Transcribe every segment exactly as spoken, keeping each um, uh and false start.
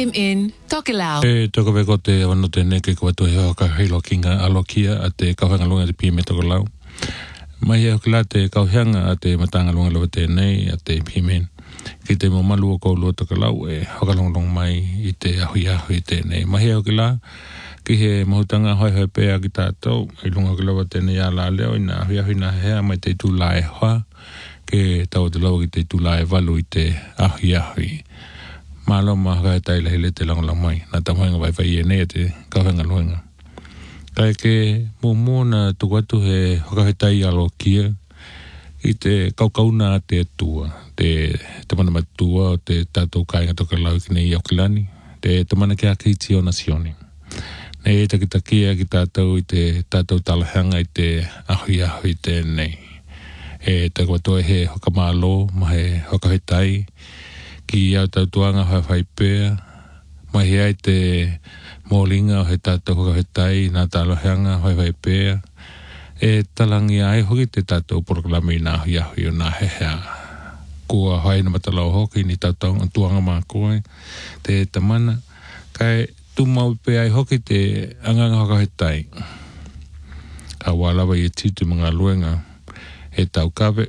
M N Tokelau. E toko veko te ono te neke kua tu heo ka heilo kinga alokia a te kauhanga lunga te P M Tokelau. Mai heo kila te kauhanga a te matanga lunga lawa te nei a te P M N. Ki te mo malu o kou lua Tokelau e hokalonglong mai i te ahui ahui te nei. Mai heo kila ki he mahutanga hoi hoi pēa ki tātou i lunga ki lawa te nei a la leo i nā ahui ahui nā hea mai te tū lae hoa ke tau te lawa ki te tū lae walu i te ahui ahui. Malo maha e taila hele te langolang mai. Nā tamuenga vai vai e nei te kauhenga luenga. Kai ke mumu na tukwatu he hokahetai alo kia i te kaukauna te tua. Te tamana matua o te tātou kāinga Tokelau ki nei Auckland. Te tamana kia kiti o nasioni. Nei e takitakia ki tātou i te tātou talahanga i te ahui ahui te nei. E takwatu e he hokamalo ma he hokahetai ki au tau tuanga hoi whai pēa, mai hea i te mōlinga o he tātou hokahetai nā tālohanga hoi whai pēa, e talangi ai hoki te tātou proklami nā hui ahui o nā hea. Kua hoi na matalau hoki ni tātou tuanga mā koe, te tamana, kai tūmau pēa ai hoki te anganga hokahetai. Ka wālawa i titu mga luenga, e tau kawe,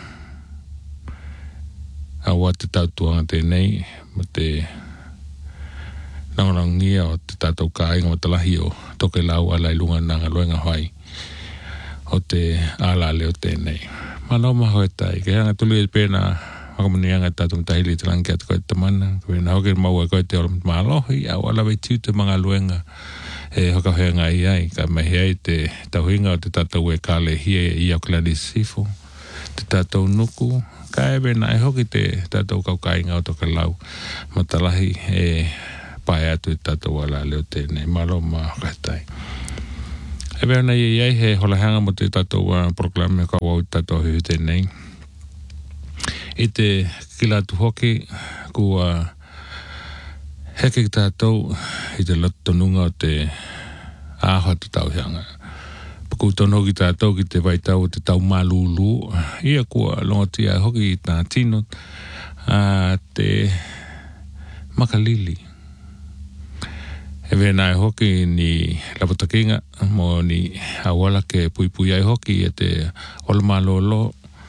awa te tau tuanga te nei, ma te nangarangia o te tātou kāinga o te lahi o Tokelau alai lunga nanga luenga hoi o te ala leo te nei. Manau maho e tai, ke hanga tulu e pēna hakamani anga tātou mtahili te langi atu koe te mana, koe na hoke maua koe te ola mālohi, au ala wei tiu te mga luenga e hokahenga i ai, ka mai hea i te tauhinga o te tātou e kāle hia i Auckland Sifo, te tātou nuku, ka ewe na e hoki te tātou kaukainga o Tokelau ma talahi e pae atu i tātou ala leo tēnei malo ma hakatai. Ewe na i ei he holahanga mo te tātou uh, proklame ka wau i tātou hui tēnei. I te kilatu hoki kua heke ki tātou i te latonunga o te āhua te tauhanga. Paku tono ki tātou ki te waitau o te tau malulu. Ia kua longoti a hoki i tā tino a te makalili. E vena e hoki ni lapatakinga mo ni awala ke pui pui ai hoki e te ola malolo.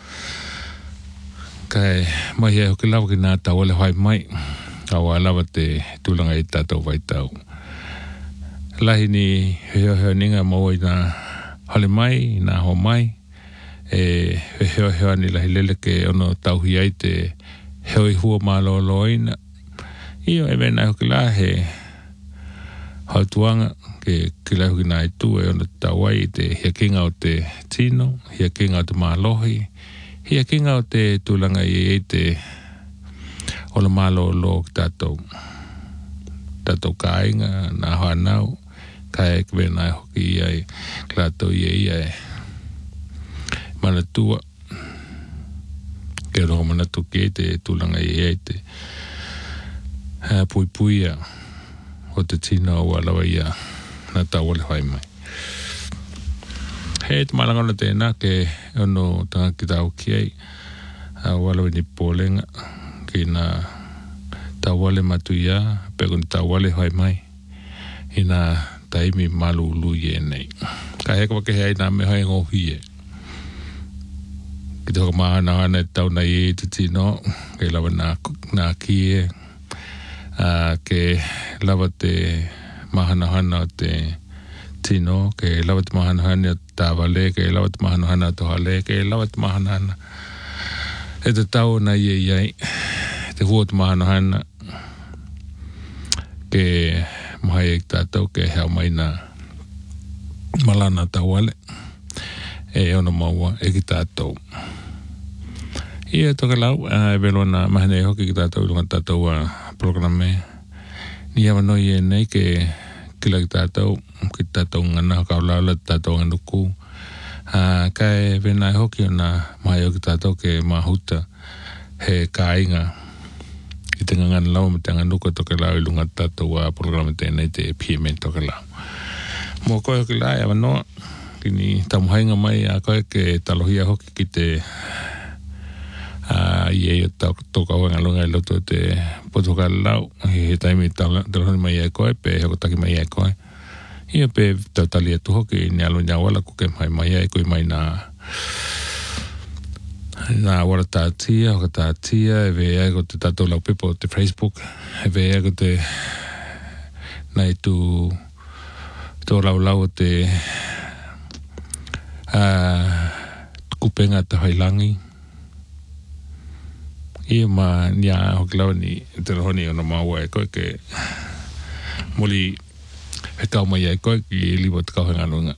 Kai mai e hoki lawa ki nā tau ole hoi mai. Awa lawa te tūlanga i tātou waitau. Lahi ni heo heo ninga mo i nā hale mai, nā ho mai, e heo heo ni lahi lele ke ono tauhi ai te heo i hua mālo loina. Io e mena hoki la he hautuanga ke kila hoki nā i tū e ono tauai te hia kinga o te tino, hia kinga o te mālohi, hia kinga o te tūlanga i e te ola mālo lo ki tātou. Tātou kāinga, nā hoa nau, kai ek vena e hoki i ai klato i ai ai mana tua ke roho mana tu ke te tūlanga i ai te uh, pui pui a o te tina o alawa ia na tawale hoi mai he te malangona tēnā ke ono tanga ki tau ki ai uh, walawa ni pōlenga ki nā tawale matu ia peko ni tawale hoi mai i nā taimi malu ulu ye nei. Ka heka wake hei nā me hoi ngohi e. Ki te hoka mahana hana e tau na i te tino, ke lawa nā, nā kie, uh, ke lawa te mahana hana o te tino, ke lawa te mahana hana o te tāwale, ke lawa te mahana hana o te hale, ke lawa te mahana hana. E te tau na i e iai, te hua te mahana hana, ke mahai e tātou ke hea mai nā malana tawale e ono maua e ki tātou. Ia Tokelau, e velo nā mahane e hoki ki tātou ilunga tātou a programe. Ni awa noi e nei ke kila ki tātou, ki tātou ngana kaulala tātou nganuku. Ka e vena e hoki o nā mahai o ki tātou ke mahuta he kāinga. I te ngangana lau me te nganuka Tokelau i lunga tātou a programa tēnei te P M N Tokelau. Mō koe hoki lai awa noa, kini tamuhainga mai a koe ke talohia hoki ki te uh, ie ta to ka wanga longa lo to te Portugal lau he taimi ta ta mai e ko pe ho ta ki mai e ko ia pe ta tali tu ho ki ne alo nya wala ku ke mai mai e ko mai na na wala ta tia ho ta tia e ve e ko te ta to lau pe po te Facebook e ve e ko te nai tu to lau lau te a kupenga te hailangi ia ma nia ho klau ni te rohoni ona maua e koe ke muli he kau mai e koe ki liwa te kauhenga lunga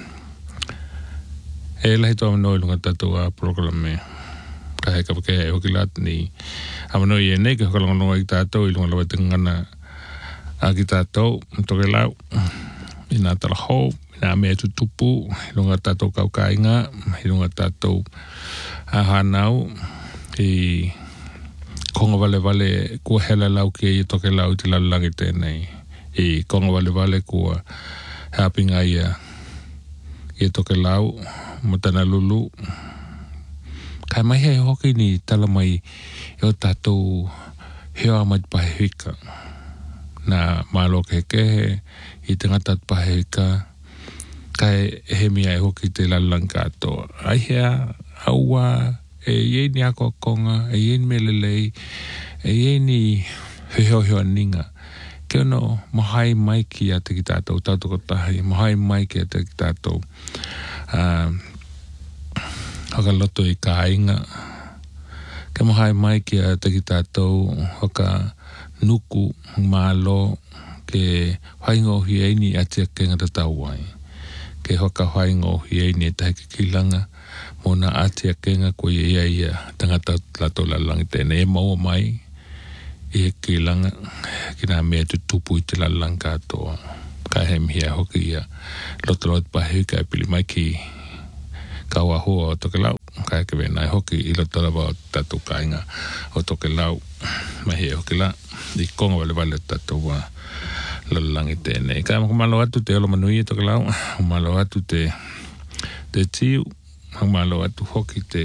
e lahi toa manoi lunga tatou a programe ka he kapake e hoki lat ni a manoi e nei ke hokalonga lunga i tatou i lunga lawa te ngana a ki tatou toke lau i nā tala hou nā mea tutupu, lunga tātou kaukainga, lunga tātou hanau, i konga wale wale kua hela lau ki i toke lau te lalangi tēnei, i konga wale wale kua hapinga ia i toke lau, mutana lulu. Kai mai hei hoki ni tala mai i o tātou hea amait pahewika, nā malo ke kehe, i te ngata pahewika, kai he mia e hoki te lalang katoa. Ai hea, aua, e iei ni ako konga, e iei ni melelei, e iei ni heo heo ninga. Ke ono mahai mai ki a te ki tātou, tātou kotahi, mahai mai ki a te ki tātou. Uh, haka loto i ka ainga. Ke mahai mai ki a te ki tātou, haka nuku, malo, ke haingohi ei ni atia kenga te tauai. Ke hoka haingo hi ei ni tahi ki kilanga mona atia kenga ko ia ia tangata lato lalangi tēnei e maua mai i he kilanga ki nā mea tu tupu i te lalang katoa ka he mihia hoki ia loto loto pahi ka e pili mai ki kaua hua o toke lau ka e kewe nai hoki i loto lawa o tatu kainga o toke lau mahi e hoki la i konga wale wale tatu wa lalangi tēnei. Kai mako malo atu te olo manui e toke lau, malo atu te te tiu, malo atu hoki te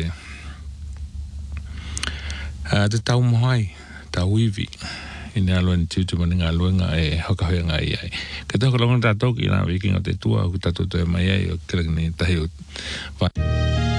uh, te tau mohai, tau iwi, i ne aloa ni tiu tu mani ngā luenga e hakahoia ngā iai. Ke toko longa tātou ki nā wikinga te tua, ku tātou te mai ai o kirangi ni tahi o vai.